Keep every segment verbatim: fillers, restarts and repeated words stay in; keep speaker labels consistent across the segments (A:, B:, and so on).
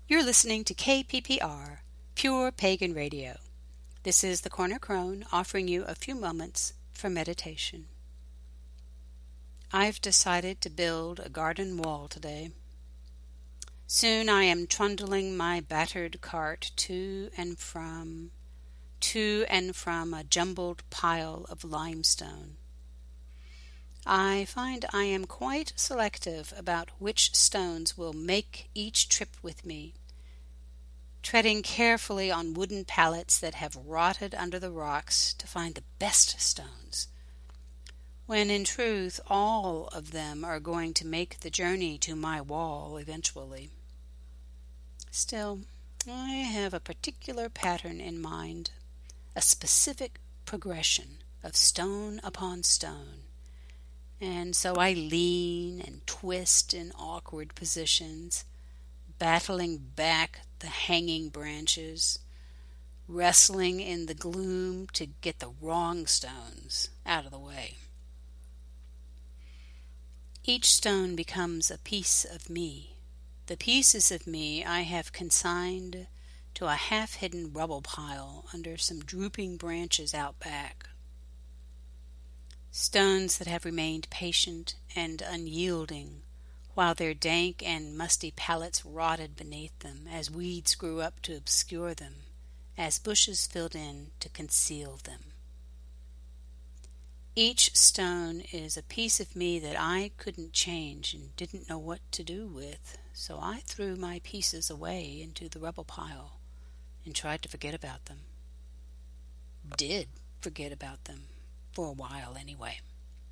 A: You're listening to K P P R, Pure Pagan Radio. This is the Corner Crone offering you a few moments for meditation. I've decided to build a garden wall today. Soon I am trundling my battered cart to and from, to and from a jumbled pile of limestone. I find I am quite selective about which stones will make each trip with me, treading carefully on wooden pallets that have rotted under the rocks to find the best stones, when in truth all of them are going to make the journey to my wall eventually. Still, I have a particular pattern in mind, a specific progression of stone upon stone, and so I lean and twist in awkward positions, battling back the hanging branches, wrestling in the gloom to get the wrong stones out of the way. Each stone becomes a piece of me. The pieces of me I have consigned to a half-hidden rubble pile under some drooping branches out back. Stones that have remained patient and unyielding while their dank and musty pallets rotted beneath them as weeds grew up to obscure them, as bushes filled in to conceal them. Each stone is a piece of me that I couldn't change and didn't know what to do with, so I threw my pieces away into the rubble pile and tried to forget about them. Did forget about them, for a while anyway.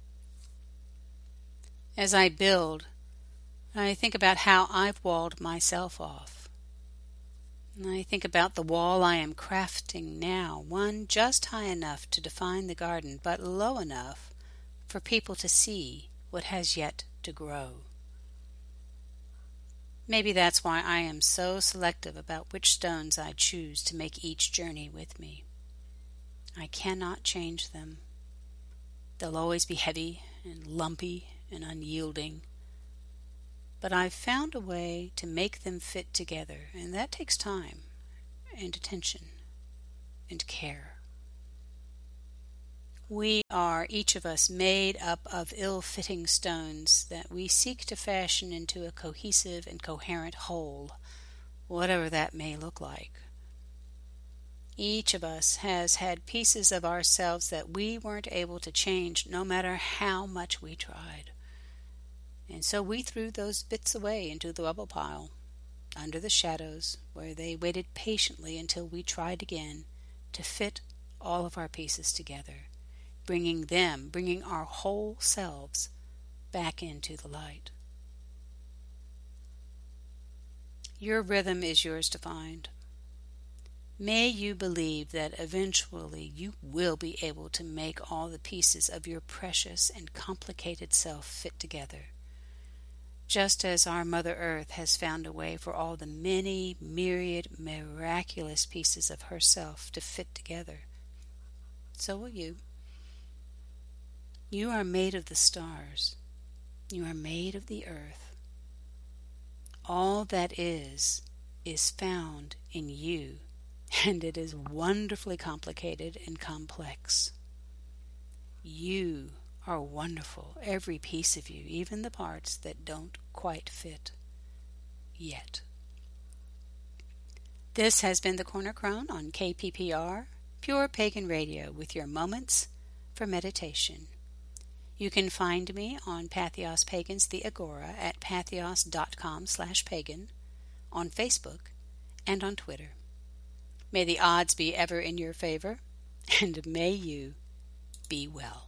A: As I build, I think about how I've walled myself off. I think about the wall I am crafting now, one just high enough to define the garden, but low enough for people to see what has yet to grow. Maybe that's why I am so selective about which stones I choose to make each journey with me. I cannot change them. They'll always be heavy and lumpy and unyielding. But I've found a way to make them fit together, and that takes time and attention and care. We are, each of us, made up of ill-fitting stones that we seek to fashion into a cohesive and coherent whole, whatever that may look like. Each of us has had pieces of ourselves that we weren't able to change no matter how much we tried. And so we threw those bits away into the rubble pile, under the shadows, where they waited patiently until we tried again to fit all of our pieces together, bringing them, bringing our whole selves back into the light. Your rhythm is yours to find. May you believe that eventually you will be able to make all the pieces of your precious and complicated self fit together, just as our Mother Earth has found a way for all the many myriad miraculous pieces of herself to fit together. So will you. You are made of the stars. You are made of the earth. All that is, is found in you, and it is wonderfully complicated and complex. You are wonderful, every piece of you, even the parts that don't quite fit yet. This has been the Corner Crone on K P P R, Pure Pagan Radio, with your moments for meditation. You can find me on Patheos Pagans the Agora at patheos.com slash pagan, on Facebook, and on Twitter. May the odds be ever in your favor, and may you be well.